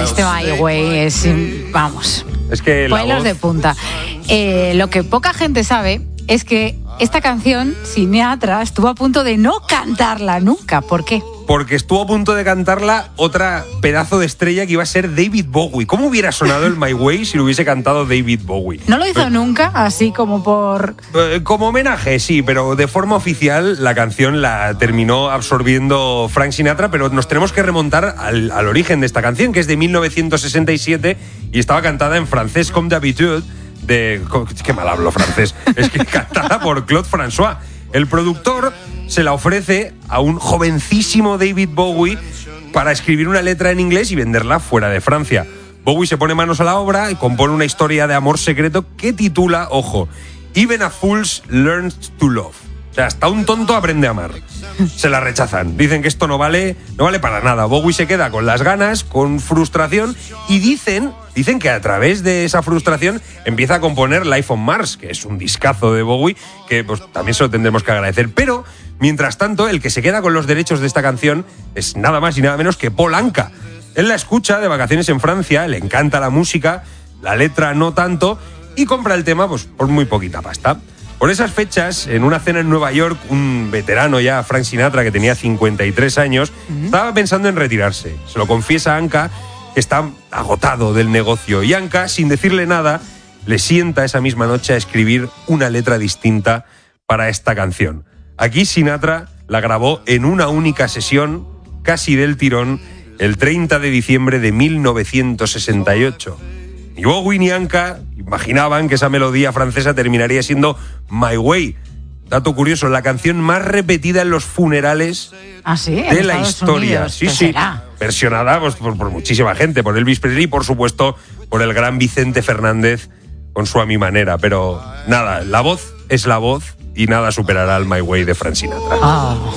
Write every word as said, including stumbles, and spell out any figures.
este My Way es, vamos, es que la pelos voz... de punta. Eh, lo que poca gente sabe es que esta canción, Sinatra, estuvo a punto de no cantarla nunca. ¿Por qué? Porque estuvo a punto de cantarla otra pedazo de estrella que iba a ser David Bowie. ¿Cómo hubiera sonado el My Way si lo hubiese cantado David Bowie? ¿No lo hizo pues, nunca? Así como por... Eh, como homenaje, sí, pero de forma oficial la canción la terminó absorbiendo Frank Sinatra, pero nos tenemos que remontar al, al origen de esta canción, que es de mil novecientos sesenta y siete y estaba cantada en francés comme d'habitude, de... Qué mal hablo francés. Es que cantada por Claude François. El productor se la ofrece a un jovencísimo David Bowie para escribir una letra en inglés y venderla fuera de Francia. Bowie se pone manos a la obra y compone una historia de amor secreto que titula, ojo, Even a Fool's Learns to Love. O sea, hasta un tonto aprende a amar. Se la rechazan. Dicen que esto no vale, no vale para nada. Bowie se queda con las ganas, con frustración, y dicen, dicen que a través de esa frustración empieza a componer Life on Mars, que es un discazo de Bowie, que pues también se lo tendremos que agradecer. Pero, mientras tanto, el que se queda con los derechos de esta canción es nada más y nada menos que Paul Anka. Él la escucha de vacaciones en Francia, le encanta la música, la letra no tanto, y compra el tema pues por muy poquita pasta. Por esas fechas, en una cena en Nueva York, un veterano ya, Frank Sinatra, que tenía cincuenta y tres años, uh-huh. estaba pensando en retirarse. Se lo confiesa a Anka, que está agotado del negocio. Y Anka, sin decirle nada, le sienta esa misma noche a escribir una letra distinta para esta canción. Aquí Sinatra la grabó en una única sesión, casi del tirón, el treinta de diciembre de mil novecientos sesenta y ocho. Ni Bowie ni Anka imaginaban que esa melodía francesa terminaría siendo My Way. Dato curioso, la canción más repetida en los funerales ¿Ah, sí? de la Estados historia. Unidos. Sí, ¿Qué sí. será? Versionada pues, por, por muchísima gente, por Elvis Presley y por supuesto por el gran Vicente Fernández con su A Mi Manera. Pero nada, la voz es la voz y nada superará al My Way de Frank Sinatra. Oh.